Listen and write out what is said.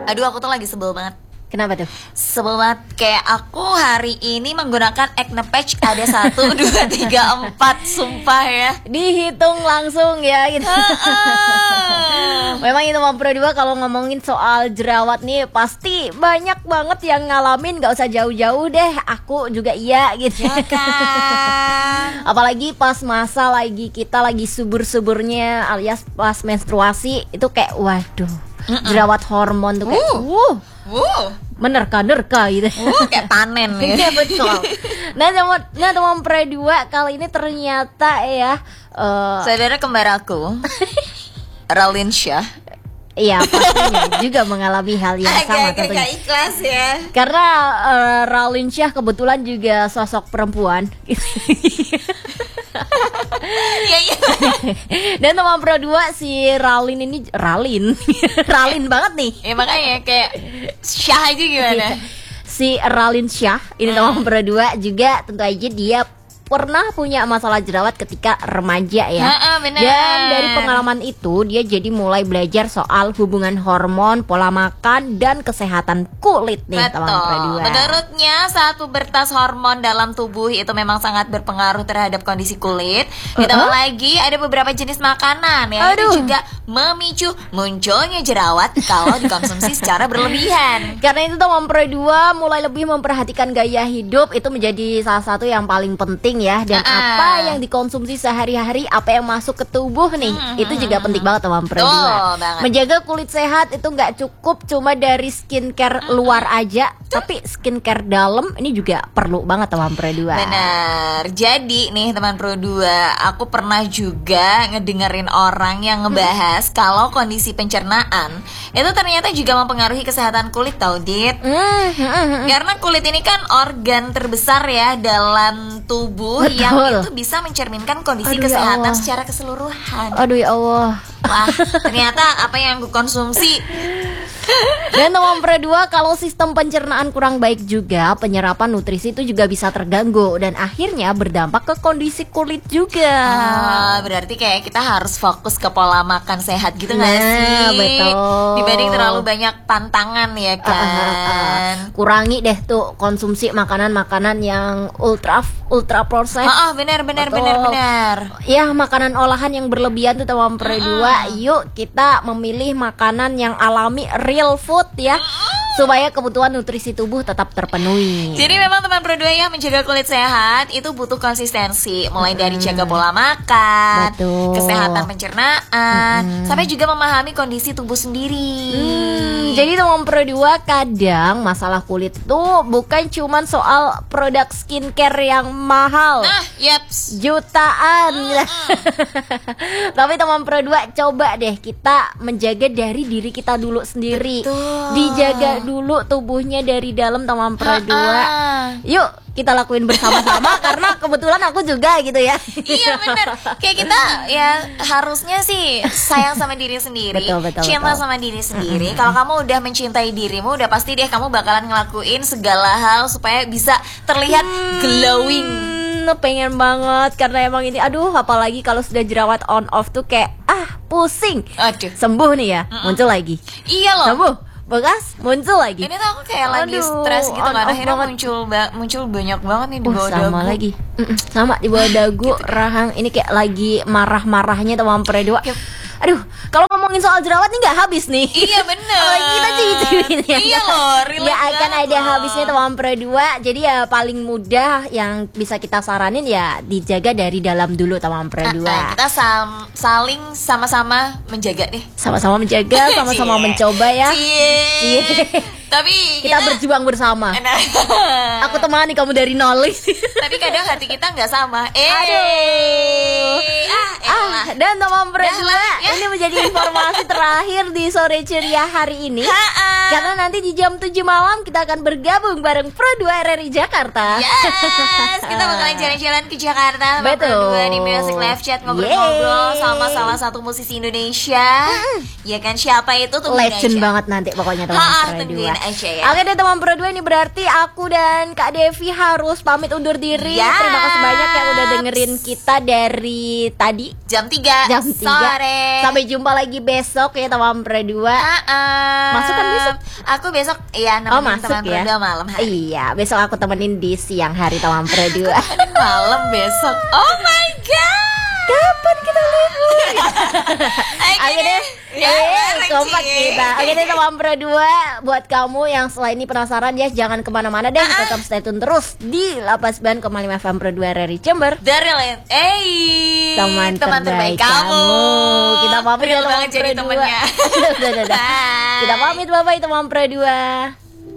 Aduh, aku tuh lagi sebel banget. Kenapa tuh? Sebel banget. Kayak aku hari ini menggunakan acne patch ada 1, 2, 3, 4. Sumpah ya. Dihitung langsung ya gitu. Memang itu Pro 2 kalau ngomongin soal jerawat nih pasti banyak banget yang ngalamin, gak usah jauh-jauh deh. Aku juga iya gitu. Ya kan. Apalagi pas masa kita lagi subur-suburnya alias pas menstruasi itu kayak waduh. Jerawat hormon tuh kayak menerka-nerka gitu. Kayak panen ya. Iya betul. Nah teman Pro 2 kali ini ternyata ya saudara kembar aku Ralin Syah. iya pastinya juga mengalami hal yang sama Agak tentunya. gak ikhlas ya. Karena Ralin Syah kebetulan juga sosok perempuan. Iya. Dan teman Pro 2 si Ralin ini Ralin banget nih. Ya makanya kayak Syah aja gimana. Si Ralin Syah ini teman Pro 2 juga tentu aja dia pernah punya masalah jerawat ketika remaja ya. Bener. Dan dari pengalaman itu dia jadi mulai belajar soal hubungan hormon, pola makan, dan kesehatan kulit nih teman Pro 2. Menurutnya saat pubertas hormon dalam tubuh itu memang sangat berpengaruh terhadap kondisi kulit. Ditambah lagi ada beberapa jenis makanan yang itu juga memicu munculnya jerawat kalau dikonsumsi secara berlebihan. Karena itu teman Pro 2 mulai lebih memperhatikan gaya hidup itu menjadi salah satu yang paling penting ya. Dan apa yang dikonsumsi sehari-hari, apa yang masuk ke tubuh nih, itu juga penting banget teman Pro 2. Menjaga kulit sehat itu nggak cukup cuma dari skincare luar aja, tapi skincare dalam ini juga perlu banget teman Pro 2. Benar. Jadi nih teman Pro 2, aku pernah juga ngedengerin orang yang ngebahas kalau kondisi pencernaan itu ternyata juga mempengaruhi kesehatan kulit tau Dit. Karena kulit ini kan organ terbesar ya dalam tubuh. Betul. Yang itu bisa mencerminkan kondisi kesehatan secara keseluruhan. Aduh ya Allah. Wah, ternyata apa yang aku konsumsi. Dan teman Pro 2 kalau sistem pencernaan kurang baik juga, penyerapan nutrisi itu juga bisa terganggu dan akhirnya berdampak ke kondisi kulit juga. Berarti kayak kita harus fokus ke pola makan sehat gitu nggak sih? Betul. Dibanding terlalu banyak pantangan ya kan. Kurangi deh tuh konsumsi makanan-makanan yang ultra proses. Benar. Ya makanan olahan yang berlebihan tuh teman Pro 2. Yuk kita memilih makanan yang alami, real food ya, supaya kebutuhan nutrisi tubuh tetap terpenuhi. Jadi memang teman Pro 2 ya, menjaga kulit sehat itu butuh konsistensi, mulai dari jaga pola makan, kesehatan pencernaan, sampai juga memahami kondisi tubuh sendiri. Jadi teman Pro 2 kadang masalah kulit tuh bukan cuman soal produk skincare yang mahal, jutaan. Tapi teman Pro 2 coba deh kita menjaga dari diri kita dulu sendiri. Dijaga dulu tubuhnya dari dalam teman Pro 2. Yuk kita lakuin bersama-sama karena kebetulan aku juga gitu ya. Iya benar. Kayak kita ya harusnya sih sayang sama diri sendiri, cinta sama diri sendiri. Kalau kamu udah mencintai dirimu, udah pasti deh kamu bakalan ngelakuin segala hal supaya bisa terlihat glowing. Pengen banget karena emang ini apalagi kalau sudah jerawat on off tuh kayak pusing. Sembuh nih ya, muncul lagi. Iya loh. Sembuh, bekas muncul lagi. Ini tuh aku kayak lagi stres gitu kan, akhirnya muncul banyak banget nih di bawah dagu. Sama lagi. Sama di bawah dagu, rahang. Ini kayak lagi marah-marahnya teman Pro 2. Aduh, kalau ngomongin soal jerawat nih nggak habis nih. Iya bener. Lagi kita cuci-cuci ya. Iya loh, ya akan ada habisnya teman Pro 2. Jadi ya paling mudah yang bisa kita saranin ya dijaga dari dalam dulu teman Pro 2. Kita saling sama-sama menjaga nih. Sama-sama menjaga, sama-sama mencoba ya. Tapi kita berjuang bersama. Aku temani kamu dari nol. Tapi kadang hati kita nggak sama. Dan teman Pro 2, ini menjadi informasi terakhir di sore ceria hari ini. Karena nanti di jam 7 malam kita akan bergabung bareng Pro 2 RRI Jakarta. Yes, kita bakalan jalan-jalan ke Jakarta sama Pro 2 di Music Live Chat, ngobrol-ngobrol sama salah satu musisi Indonesia. Ya kan, siapa itu tuh? Legend banget nanti pokoknya teman Pro 2. Oke deh teman Pro 2, ini berarti aku dan Kak Devi harus pamit undur diri. Terima kasih banyak yang udah dengerin kita dari tadi jam 3 sore. Sampai jumpa lagi besok ya teman Pro 2. Masuk kan besok? Aku besok ya nemenin teman Pro 2 malam hari. Iya, besok aku temenin di siang hari teman Pro 2. Malam besok. Oh my god. Kapan kita libur? Oke deh. Kompak kita. Oke deh teman Pro 2, buat kamu yang setelah ini penasaran ya, jangan kemana-mana deh, tetap stay tune terus di 89,5 FM Pro 2 RRI Jember. Dari lain, teman terbaik kamu. Kita pamit ya teman Pro 2. Kita pamit, bye-bye teman Pro 2.